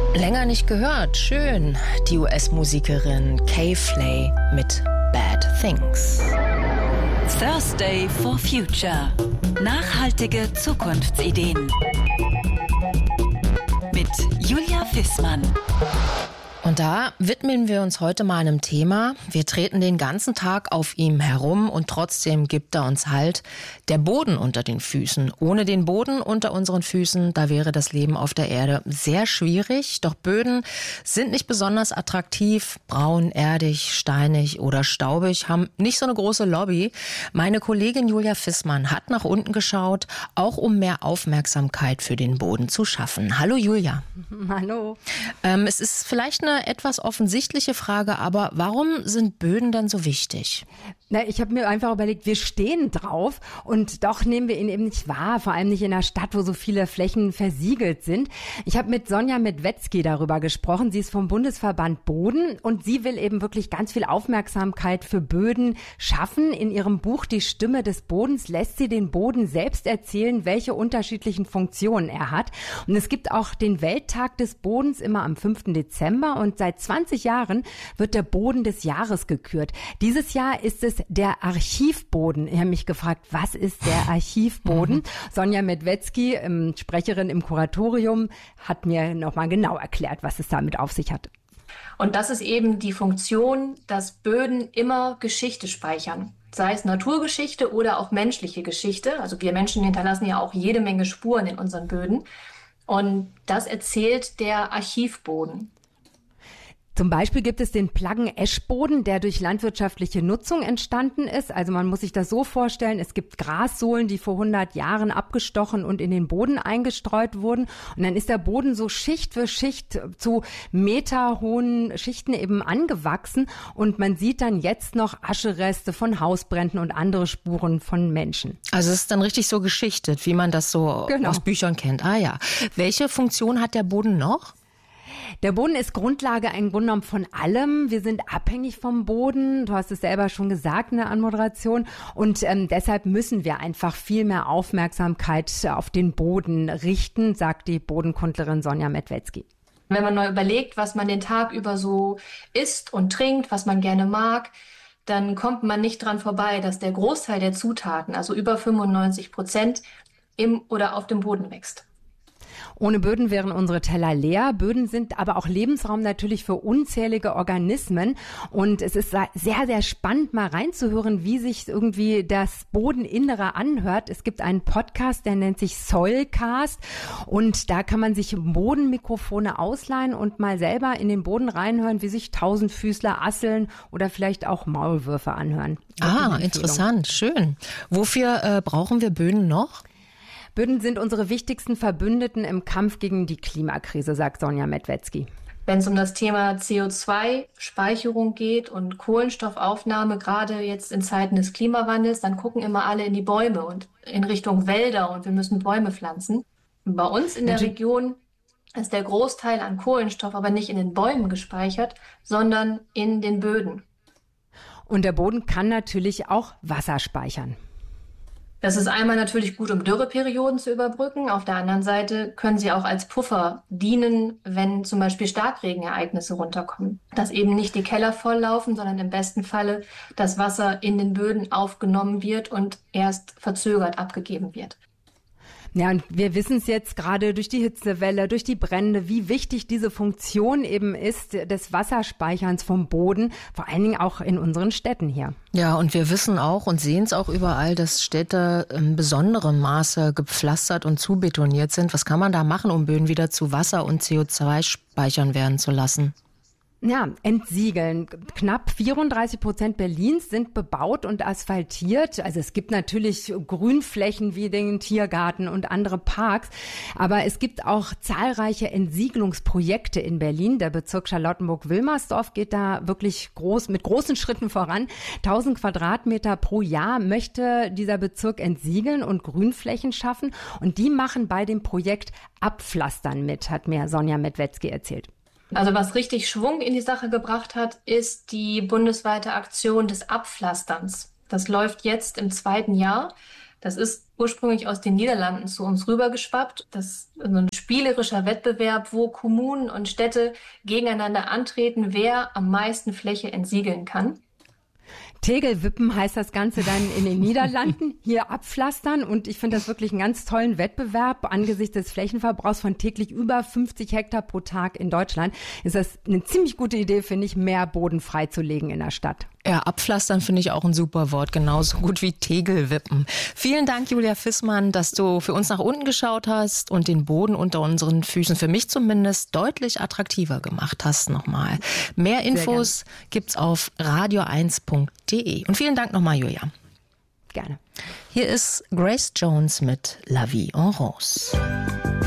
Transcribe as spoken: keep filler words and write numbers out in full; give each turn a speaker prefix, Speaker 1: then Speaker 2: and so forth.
Speaker 1: Länger nicht gehört. Schön. Die U S-Musikerin K-Flay mit Bad Things.
Speaker 2: Thursday for Future. Nachhaltige Zukunftsideen. Mit Julia Fissmann.
Speaker 1: Und da widmen wir uns heute mal einem Thema. Wir treten den ganzen Tag auf ihm herum und trotzdem gibt er uns Halt. Der Boden unter den Füßen. Ohne den Boden unter unseren Füßen, da wäre das Leben auf der Erde sehr schwierig. Doch Böden sind nicht besonders attraktiv. Braun, erdig, steinig oder staubig, haben nicht so eine große Lobby. Meine Kollegin Julia Fissmann hat nach unten geschaut, auch um mehr Aufmerksamkeit für den Boden zu schaffen. Hallo Julia.
Speaker 3: Hallo.
Speaker 1: Ähm, es ist vielleicht eine etwas offensichtliche Frage, aber warum sind Böden denn so wichtig?
Speaker 3: Na, ich habe mir einfach überlegt, wir stehen drauf und doch nehmen wir ihn eben nicht wahr, vor allem nicht in einer Stadt, wo so viele Flächen versiegelt sind. Ich habe mit Sonja Medwetzki darüber gesprochen. Sie ist vom Bundesverband Boden und sie will eben wirklich ganz viel Aufmerksamkeit für Böden schaffen. In ihrem Buch Die Stimme des Bodens lässt sie den Boden selbst erzählen, welche unterschiedlichen Funktionen er hat. Und es gibt auch den Welttag des Bodens immer am fünften Dezember und seit zwanzig Jahren wird der Boden des Jahres gekürt. Dieses Jahr ist es der Archivboden. Ich habe mich gefragt, was ist der Archivboden? Mhm. Sonja Medwetzki, ähm, Sprecherin im Kuratorium, hat mir nochmal genau erklärt, was es damit auf sich hat.
Speaker 4: Und das ist eben die Funktion, dass Böden immer Geschichte speichern. Sei es Naturgeschichte oder auch menschliche Geschichte. Also wir Menschen hinterlassen ja auch jede Menge Spuren in unseren Böden. Und das erzählt der Archivboden.
Speaker 3: Zum Beispiel gibt es den Plaggen-Eschboden, der durch landwirtschaftliche Nutzung entstanden ist. Also man muss sich das so vorstellen, es gibt Grassohlen, die vor hundert Jahren abgestochen und in den Boden eingestreut wurden. Und dann ist der Boden so Schicht für Schicht zu meterhohen Schichten eben angewachsen. Und man sieht dann jetzt noch Aschereste von Hausbränden und andere Spuren von Menschen.
Speaker 1: Also es ist dann richtig so geschichtet, wie man das so
Speaker 3: genau.
Speaker 1: aus Büchern kennt. Ah ja. Welche Funktion hat der Boden noch?
Speaker 3: Der Boden ist Grundlage im Grunde genommen von allem. Wir sind abhängig vom Boden. Du hast es selber schon gesagt in der Anmoderation. Und ähm, deshalb müssen wir einfach viel mehr Aufmerksamkeit auf den Boden richten, sagt die Bodenkundlerin Sonja Medwetzki.
Speaker 4: Wenn man mal überlegt, was man den Tag über so isst und trinkt, was man gerne mag, dann kommt man nicht dran vorbei, dass der Großteil der Zutaten, also über fünfundneunzig Prozent, im oder auf dem Boden wächst.
Speaker 3: Ohne Böden wären unsere Teller leer. Böden sind aber auch Lebensraum natürlich für unzählige Organismen. Und es ist sehr, sehr spannend, mal reinzuhören, wie sich irgendwie das Bodeninnere anhört. Es gibt einen Podcast, der nennt sich Soilcast. Und da kann man sich Bodenmikrofone ausleihen und mal selber in den Boden reinhören, wie sich Tausendfüßler, Asseln oder vielleicht auch Maulwürfe anhören.
Speaker 1: Ah, interessant, schön. Wofür äh, brauchen wir Böden noch?
Speaker 3: Böden sind unsere wichtigsten Verbündeten im Kampf gegen die Klimakrise, sagt Sonja Medwetzki.
Speaker 4: Wenn es um das Thema C O zwei Speicherung geht und Kohlenstoffaufnahme, gerade jetzt in Zeiten des Klimawandels, dann gucken immer alle in die Bäume und in Richtung Wälder und wir müssen Bäume pflanzen. Und bei uns in der Region ist der Großteil an Kohlenstoff aber nicht in den Bäumen gespeichert, sondern in den Böden.
Speaker 3: Und der Boden kann natürlich auch Wasser speichern.
Speaker 4: Das ist einmal natürlich gut, um Dürreperioden zu überbrücken. Auf der anderen Seite können sie auch als Puffer dienen, wenn zum Beispiel Starkregenereignisse runterkommen. Dass eben nicht die Keller volllaufen, sondern im besten Falle das Wasser in den Böden aufgenommen wird und erst verzögert abgegeben wird.
Speaker 3: Ja, und wir wissen es jetzt gerade durch die Hitzewelle, durch die Brände, wie wichtig diese Funktion eben ist des Wasserspeicherns vom Boden, vor allen Dingen auch in unseren Städten hier.
Speaker 1: Ja, und wir wissen auch und sehen es auch überall, dass Städte in besonderem Maße gepflastert und zubetoniert sind. Was kann man da machen, um Böden wieder zu Wasser und C O zwei speichern werden zu lassen?
Speaker 3: Ja, entsiegeln. Knapp vierunddreißig Prozent Berlins sind bebaut und asphaltiert. Also es gibt natürlich Grünflächen wie den Tiergarten und andere Parks. Aber es gibt auch zahlreiche Entsiegelungsprojekte in Berlin. Der Bezirk Charlottenburg-Wilmersdorf geht da wirklich groß, mit großen Schritten voran. tausend Quadratmeter pro Jahr möchte dieser Bezirk entsiegeln und Grünflächen schaffen. Und die machen bei dem Projekt Abpflastern mit, hat mir Sonja Medwetzki erzählt.
Speaker 4: Also was richtig Schwung in die Sache gebracht hat, ist die bundesweite Aktion des Abpflasterns. Das läuft jetzt im zweiten Jahr. Das ist ursprünglich aus den Niederlanden zu uns rübergeschwappt. Das ist so ein spielerischer Wettbewerb, wo Kommunen und Städte gegeneinander antreten, wer am meisten Fläche entsiegeln kann.
Speaker 3: Tegelwippen heißt das Ganze dann in den Niederlanden, hier abpflastern, und ich finde das wirklich einen ganz tollen Wettbewerb. Angesichts des Flächenverbrauchs von täglich über fünfzig Hektar pro Tag in Deutschland ist das eine ziemlich gute Idee, finde ich, mehr Boden freizulegen in der Stadt.
Speaker 1: Ja, abpflastern finde ich auch ein super Wort, genauso gut wie Tegelwippen. Vielen Dank, Julia Fissmann, dass du für uns nach unten geschaut hast und den Boden unter unseren Füßen, für mich zumindest, deutlich attraktiver gemacht hast nochmal. Mehr Infos gibt's auf radio eins punkt de. Und vielen Dank nochmal, Julia.
Speaker 3: Gerne.
Speaker 1: Hier ist Grace Jones mit La Vie en Rose.